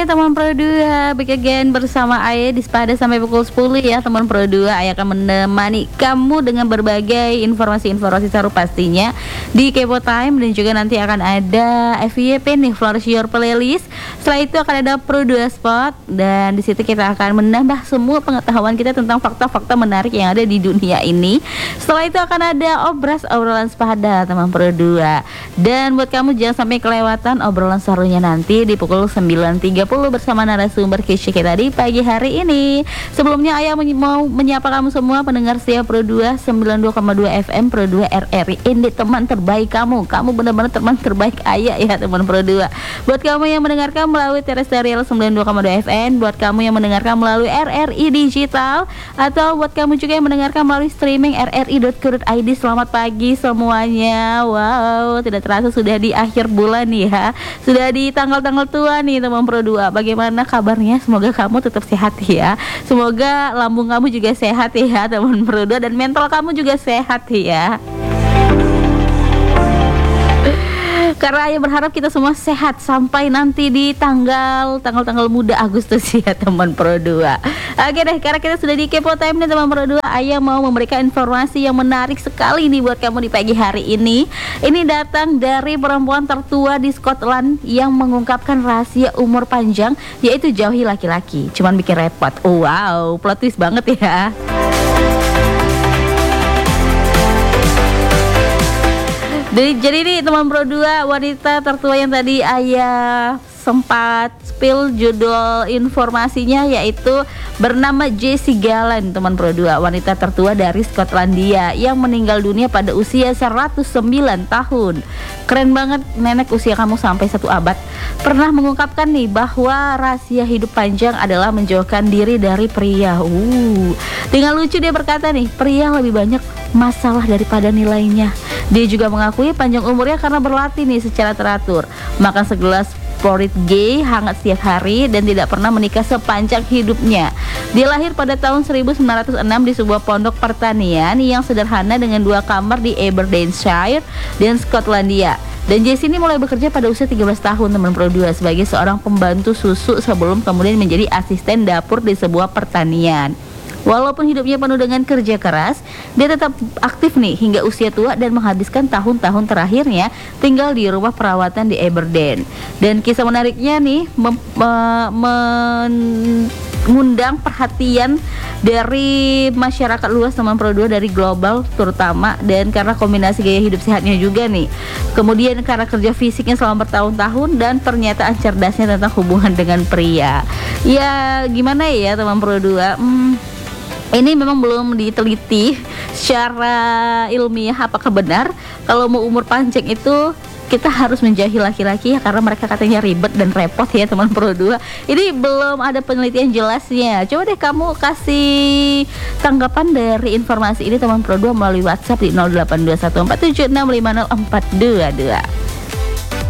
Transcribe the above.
teman Pro 2, back again bersama Aya di Sepada sampai pukul 10 ya teman Pro 2. Aya akan menemani kamu dengan berbagai informasi-informasi seru pastinya di Kepo Time. Dan juga nanti akan ada FYP nih, Flourish Your Playlist. Setelah itu akan ada Pro 2 Spot. Dan di situ kita akan menambah semua pengetahuan kita tentang fakta-fakta menarik yang ada di dunia ini. Setelah itu akan ada obrolan Sepada teman Pro 2. Dan buat kamu jangan sampai kelewatan obrolan serunya nanti di pukul 9.30 bersama narasumber Kisha kita di pagi hari ini. Sebelumnya Ayah mau menyapa kamu semua pendengar setia Pro 2 92,2 FM Pro 2 RRI. Ini teman terbaik kamu. Kamu benar-benar teman terbaik Ayah ya teman Pro 2. Buat kamu yang mendengarkan melalui terrestrial 92,2 FM, buat kamu yang mendengarkan melalui RRI digital, atau buat kamu juga yang mendengarkan melalui streaming rri.co.id. Selamat pagi semuanya. Wow, tidak terasa sudah di akhir bulan nih ya. Sudah di tanggal-tanggal tua nih teman Pro 2. Bagaimana kabarnya? Semoga kamu tetap sehat ya. Semoga lambung kamu juga sehat ya teman Pro 2, dan mental kamu juga sehat ya. Karena Ayah berharap kita semua sehat sampai nanti di tanggal muda Agustus ya teman Pro 2. Oke deh, karena kita sudah di Kepo Time nih teman Pro 2, Ayah mau memberikan informasi yang menarik sekali nih buat kamu di pagi hari ini. Ini datang dari perempuan tertua di Scotland yang mengungkapkan rahasia umur panjang, yaitu jauhi laki-laki, cuman bikin repot. Wow, plot twist banget ya. Jadi nih teman Pro 2, wanita tertua yang tadi Ayah sempat spill judul informasinya yaitu bernama Jessie Gallant teman Pro 2, wanita tertua dari Skotlandia yang meninggal dunia pada usia 109 tahun. Keren banget, nenek usia kamu sampai 1 abad. Pernah mengungkapkan nih bahwa rahasia hidup panjang adalah menjauhkan diri dari pria. Dengan lucu dia berkata nih, pria lebih banyak masalah daripada nilainya. Dia juga mengakui panjang umurnya karena berlatih nih secara teratur, makan segelas porridge hangat setiap hari, dan tidak pernah menikah sepanjang hidupnya. Dia lahir pada tahun 1906 di sebuah pondok pertanian yang sederhana dengan 2 kamar di Aberdeenshire dan Skotlandia. Dan Jessie ini mulai bekerja pada usia 13 tahun teman Pro 2 sebagai seorang pembantu susu sebelum kemudian menjadi asisten dapur di sebuah pertanian. Walaupun hidupnya penuh dengan kerja keras, dia tetap aktif nih hingga usia tua dan menghabiskan tahun-tahun terakhirnya tinggal di rumah perawatan di Aberdeen. Dan kisah menariknya nih mengundang perhatian dari masyarakat luas teman Pro 2, dari global terutama, dan karena kombinasi gaya hidup sehatnya juga nih. Kemudian karena kerja fisiknya selama bertahun-tahun dan pernyataan cerdasnya tentang hubungan dengan pria. Ya gimana ya teman Pro 2? Ini memang belum diteliti secara ilmiah apakah benar kalau mau umur panjang itu kita harus menjauhi laki-laki ya, karena mereka katanya ribet dan repot ya teman Pro 2. Ini belum ada penelitian jelasnya. Coba deh kamu kasih tanggapan dari informasi ini teman Pro 2 melalui WhatsApp di 082147650422.